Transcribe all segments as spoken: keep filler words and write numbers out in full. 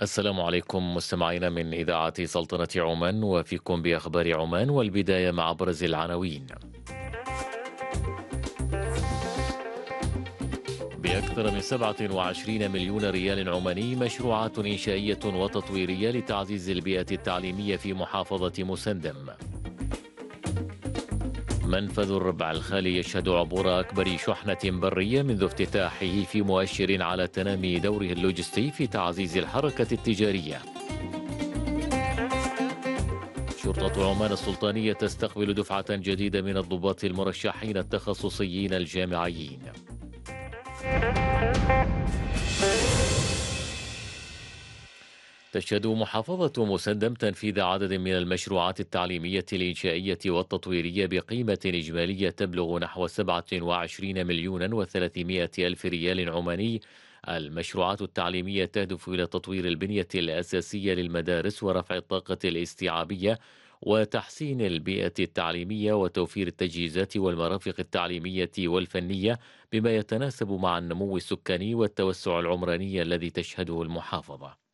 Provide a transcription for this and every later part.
السلام عليكم مستمعينا من إذاعة سلطنة عمان، وفيكم بأخبار عمان، والبداية مع أبرز العناوين. بأكثر من سبعة وعشرين مليون ريال عماني مشروعات إنشائية وتطويرية لتعزيز البيئة التعليمية في محافظة مسندم. منفذ الربع الخالي يشهد عبور أكبر شحنة برية منذ افتتاحه، في مؤشر على تنامي دوره اللوجستي في تعزيز الحركة التجارية. شرطة عمان السلطانية تستقبل دفعة جديدة من الضباط المرشحين التخصصيين الجامعيين. تشهد محافظة مسندم تنفيذ عدد من المشروعات التعليمية الإنشائية والتطويرية بقيمة إجمالية تبلغ نحو سبعة وعشرين مليون وثلاثمائة ألف ريال عماني. المشروعات التعليمية تهدف إلى تطوير البنية الأساسية للمدارس ورفع الطاقة الاستيعابية وتحسين البيئة التعليمية وتوفير التجهيزات والمرافق التعليمية والفنية، بما يتناسب مع النمو السكاني والتوسع العمراني الذي تشهده المحافظة.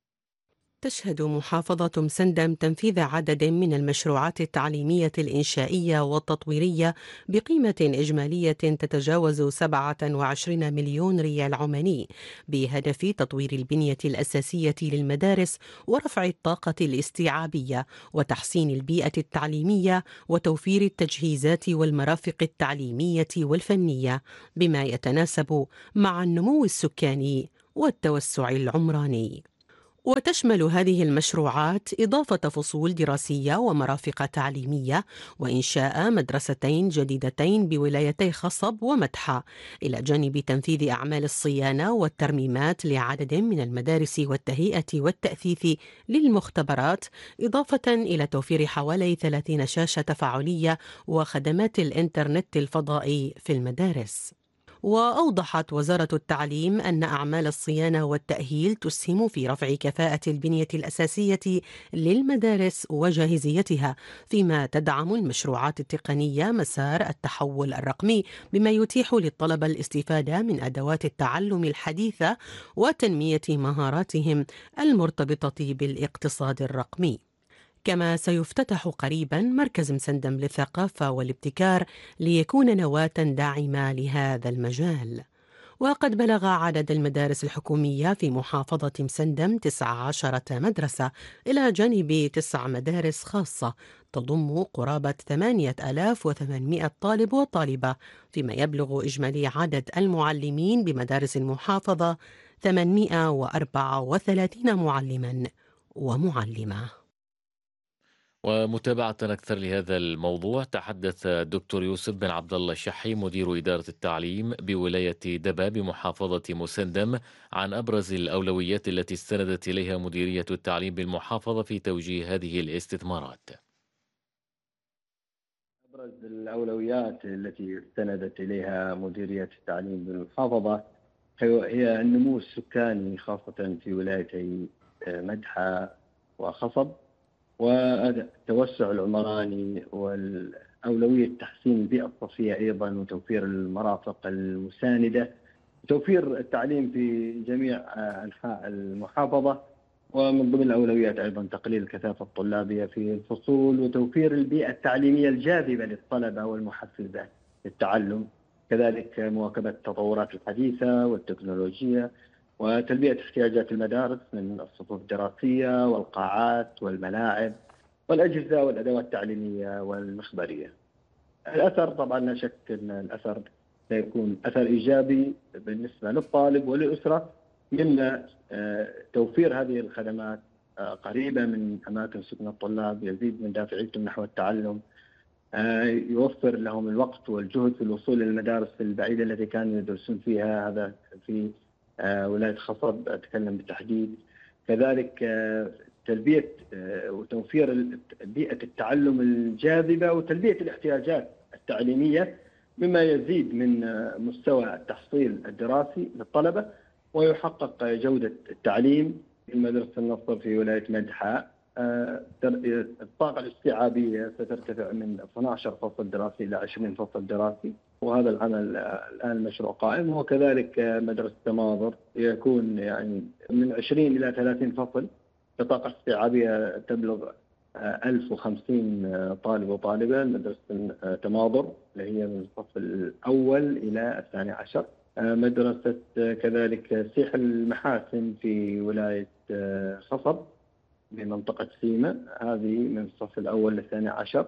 تشهد محافظة مسندم تنفيذ عدد من المشروعات التعليمية الإنشائية والتطويرية بقيمة إجمالية تتجاوز سبعة وعشرين مليون ريال عماني، بهدف تطوير البنية الأساسية للمدارس ورفع الطاقة الاستيعابية وتحسين البيئة التعليمية وتوفير التجهيزات والمرافق التعليمية والفنية، بما يتناسب مع النمو السكاني والتوسع العمراني. وتشمل هذه المشروعات إضافة فصول دراسية ومرافق تعليمية وإنشاء مدرستين جديدتين بولايتي خصب ومدحة، إلى جانب تنفيذ أعمال الصيانة والترميمات لعدد من المدارس والتهيئة والتأثيث للمختبرات، إضافة إلى توفير حوالي ثلاثين شاشة تفاعلية وخدمات الإنترنت الفضائي في المدارس. وأوضحت وزارة التعليم أن أعمال الصيانة والتأهيل تسهم في رفع كفاءة البنية الأساسية للمدارس وجاهزيتها، فيما تدعم المشروعات التقنية مسار التحول الرقمي، بما يتيح للطلبة الاستفادة من أدوات التعلم الحديثة وتنمية مهاراتهم المرتبطة بالاقتصاد الرقمي. كما سيفتتح قريبا مركز مسندم للثقافة والابتكار ليكون نواة داعمة لهذا المجال. وقد بلغ عدد المدارس الحكومية في محافظة مسندم تسع عشرة مدرسة، إلى جانب تسع مدارس خاصة تضم قرابة ثمانية آلاف وثمانمائة طالب وطالبة، فيما يبلغ إجمالي عدد المعلمين بمدارس المحافظة ثمانمائة وأربعة وثلاثين معلما ومعلمة. ومتابعة أكثر لهذا الموضوع، تحدث الدكتور يوسف بن عبد الله الشحي مدير إدارة التعليم بولاية دبا بمحافظة مسندم عن أبرز الأولويات التي استندت إليها مديرية التعليم بالمحافظة في توجيه هذه الاستثمارات. أبرز الأولويات التي استندت إليها مديرية التعليم بالمحافظة هي النمو السكاني، خاصة في ولايتي مدحة وخصب، والتوسع العمراني، والأولوية تحسين البيئة الصحية أيضا، وتوفير المرافق المساندة، وتوفير التعليم في جميع أنحاء المحافظة. ومن ضمن الأولويات أيضا تقليل الكثافة الطلابية في الفصول، وتوفير البيئة التعليمية الجاذبة للطلبة والمحفزة للتعلم، كذلك مواكبة التطورات الحديثة والتكنولوجيا، وتلبية احتياجات المدارس من الصفوف الدراسية والقاعات والملاعب والأجهزة والأدوات التعليمية والمخبرية. الأثر طبعا لا شك أن الأثر سيكون أثر إيجابي بالنسبة للطالب وللأسرة، من توفير هذه الخدمات قريبة من أماكن سكن الطلاب، يزيد من دافعيتهم نحو التعلم، يوفر لهم الوقت والجهد في الوصول للمدارس البعيدة التي كانوا يدرسون فيها، هذا في ولاية خصب أتكلم بالتحديد. كذلك تلبية وتوفير بيئة التعلم الجاذبة وتلبية الاحتياجات التعليمية، مما يزيد من مستوى التحصيل الدراسي للطلبة ويحقق جودة التعليم. في مدرسة النصر في ولاية مدحة الطاقة الاستيعابية سترتفع من اثني عشر فصل دراسي إلى عشرين فصل دراسي، وهذا العمل الآن المشروع قائم. وكذلك مدرسة تماظر يكون يعني من عشرين إلى ثلاثين فصل بطاقة استيعابية تبلغ ألف وخمسين طالب وطالبة. مدرسة تماظر اللي هي من الصف الأول إلى الثاني عشر. مدرسة كذلك سيح المحاسن في ولاية خصب بمنطقة سيما، هذه من الصف الأول للثاني عشر.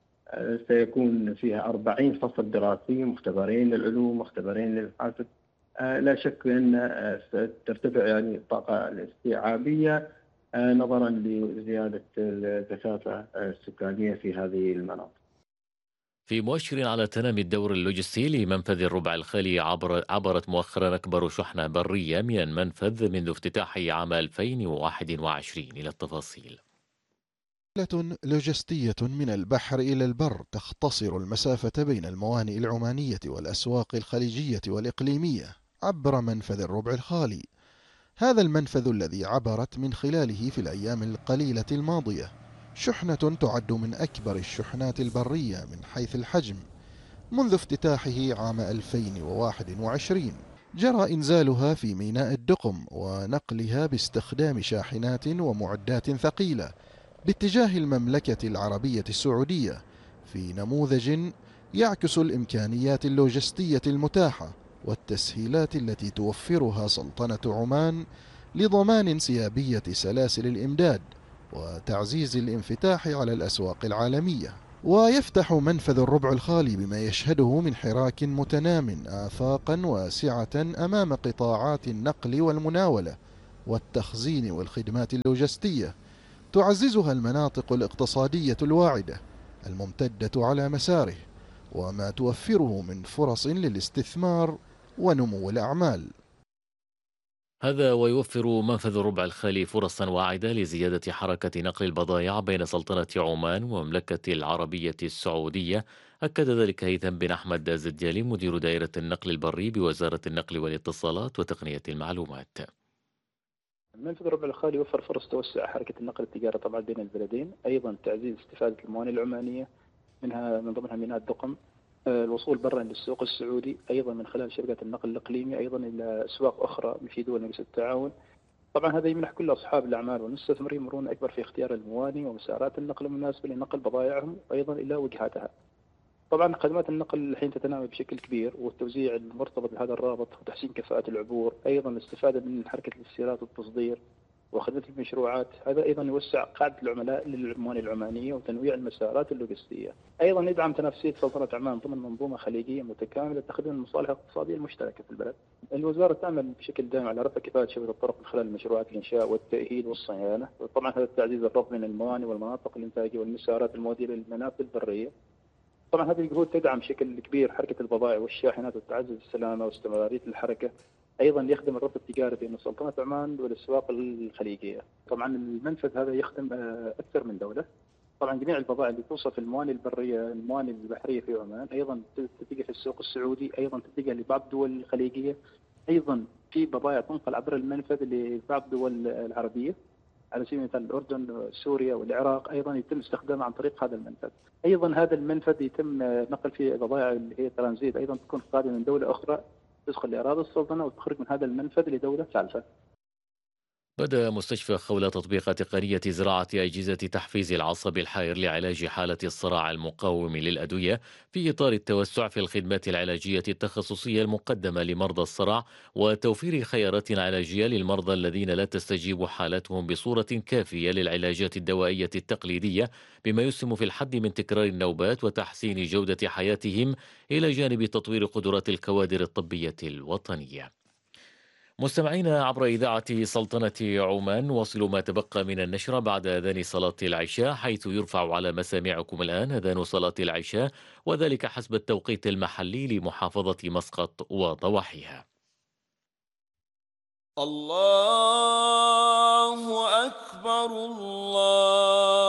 سيكون فيها أربعين فصل دراسي، مختبرين للعلوم، مختبرين للحاسب. لا شك أن سترتفع يعني الطاقة الاستيعابية نظرا لزيادة الكثافة السكانية في هذه المناطق. في مؤشر على تنامي الدور اللوجستي لمنفذ الربع الخالي، عبر عبرت مؤخرا أكبر شحنة برية من المنفذ منذ افتتاحه عام ألفين وواحد وعشرين. إلى التفاصيل. رحلة لوجستية من البحر إلى البر تختصر المسافة بين الموانئ العمانية والأسواق الخليجية والإقليمية عبر منفذ الربع الخالي. هذا المنفذ الذي عبرت من خلاله في الأيام القليلة الماضية شحنة تعد من أكبر الشحنات البرية من حيث الحجم منذ افتتاحه عام ألفين وواحد وعشرين. جرى إنزالها في ميناء الدقم ونقلها باستخدام شاحنات ومعدات ثقيلة باتجاه المملكة العربية السعودية في نموذج يعكس الإمكانيات اللوجستية المتاحة والتسهيلات التي توفرها سلطنة عمان لضمان انسيابية سلاسل الإمداد وتعزيز الانفتاح على الأسواق العالمية. ويفتح منفذ الربع الخالي بما يشهده من حراك متنام آفاقا واسعة أمام قطاعات النقل والمناولة والتخزين والخدمات اللوجستية تعززها المناطق الاقتصادية الواعدة الممتدة على مساره، وما توفره من فرص للاستثمار ونمو الأعمال. هذا ويوفر منفذ الربع الخالي فرصا واعدة لزيادة حركة نقل البضائع بين سلطنة عمان ومملكة العربية السعودية. أكد ذلك هيثم بن أحمد الزديالي مدير دائرة النقل البري بوزارة النقل والاتصالات وتقنية المعلومات. منفذ الربع الخالي يوفر فرص توسع حركة النقل التجاري طبعا بين البلدين، أيضا تعزيز استفادة الموانئ العمانية منها من ضمنها ميناء الدقم، الوصول برا للسوق السعودي أيضا من خلال شركات النقل الإقليمي، أيضا إلى أسواق أخرى في دول نقص التعاون. طبعا هذا يمنح كل أصحاب الأعمال والمستثمرين مرونة أكبر في اختيار الموانئ ومسارات النقل المناسبة لنقل بضائعهم أيضا إلى وجهاتها. طبعا خدمات النقل الحين تتنامى بشكل كبير، والتوزيع المرتبط بهذا الرابط وتحسين كفاءة العبور، أيضا الاستفادة من حركة الاستيراد والتصدير وخدمة المشروعات. هذا أيضا يوسع قاعدة العملاء للموانئ العمانية وتنويع المسارات اللوجستية. أيضا يدعم تنافسية سلطنة عمان ضمن منظومة خليجية متكاملة تخدم المصالح الاقتصادية المشتركة في البلد. الوزارة تعمل بشكل دائم على رفع كفاءة شبكة الطرق من خلال مشروعات الإنشاء والتأهيل والصيانة، وطبعا هذا التعزيز الربط بين الموانئ والمناطق الإنتاجية والمسارات المودية للمنافذ البرية. طبعا هذه الجهود تدعم بشكل كبير حركة البضائع والشاحنات وتعزز السلامة واستمرارية الحركة، أيضا يخدم الربط التجاري بين سلطنة عمان والأسواق الخليجية. طبعا المنفذ هذا يخدم أكثر من دولة. طبعا جميع البضائع اللي توصل في الموانئ البرية الموانئ البحرية في عمان أيضا تتجه في السوق السعودي، أيضا تتجه لبعض الدول الخليجية، أيضا في بضائع تنقل عبر المنفذ لبعض الدول العربية على سبيل المثال الأردن، سوريا والعراق، أيضا يتم استخدامها عن طريق هذا المنفذ. أيضا هذا المنفذ يتم نقل فيه بضائع اللي هي ترانزيت، أيضا تكون قادمة من دولة أخرى تدخل لأراضي السلطنة وتخرج من هذا المنفذ لدولة ثالثة. بدأ مستشفى خولة تطبيق تقنية زراعة أجهزة تحفيز العصب الحائر لعلاج حالة الصراع المقاوم للأدوية في إطار التوسع في الخدمات العلاجية التخصصية المقدمة لمرضى الصرع وتوفير خيارات علاجية للمرضى الذين لا تستجيب حالتهم بصورة كافية للعلاجات الدوائية التقليدية، بما يسهم في الحد من تكرار النوبات وتحسين جودة حياتهم إلى جانب تطوير قدرات الكوادر الطبية الوطنية. مستمعينا عبر إذاعة سلطنة عمان، واصلوا ما تبقى من النشرة بعد أذان صلاة العشاء، حيث يرفع على مسامعكم الآن أذان صلاة العشاء، وذلك حسب التوقيت المحلي لمحافظة مسقط وضواحيها. الله أكبر الله